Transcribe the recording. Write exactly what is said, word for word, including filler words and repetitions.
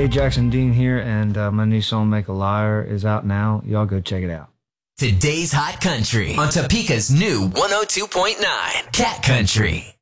Hey, Jackson Dean here, and uh, my new song, Make a Liar, is out now. Y'all go check it out. Today's Hot Country on Topeka's new one oh two point nine Cat Country.